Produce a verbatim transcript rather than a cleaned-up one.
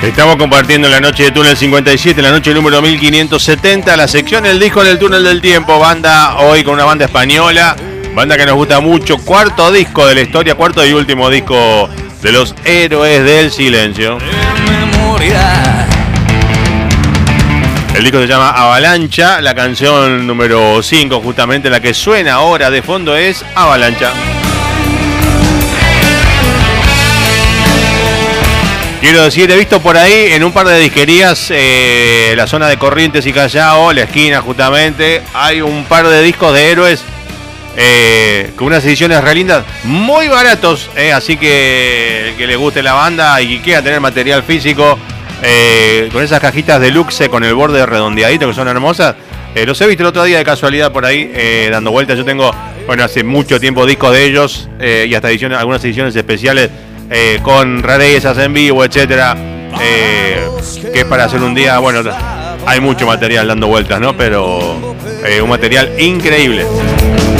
Estamos compartiendo la noche de Túnel cincuenta y siete, la noche número mil quinientos setenta, la sección El Disco en el Túnel del Tiempo, banda hoy con una banda española, banda que nos gusta mucho, cuarto disco de la historia, cuarto y último disco de los Héroes del Silencio. El disco se llama Avalancha, la canción número cinco, justamente la que suena ahora de fondo es Avalancha. Quiero decir, he visto por ahí en un par de disquerías, eh, la zona de Corrientes y Callao, la esquina justamente, hay un par de discos de Héroes eh, con unas ediciones re lindas, muy baratos, eh, así que el que le guste la banda y que quiera tener material físico, eh, con esas cajitas deluxe con el borde redondeadito que son hermosas, eh, los he visto el otro día de casualidad por ahí, eh, dando vueltas. Yo tengo, bueno, hace mucho tiempo discos de ellos eh, y hasta ediciones, algunas ediciones especiales. Eh, con rarezas en vivo, etcétera, eh, que es para hacer un día. Bueno, hay mucho material dando vueltas, ¿no? Pero eh, un material increíble.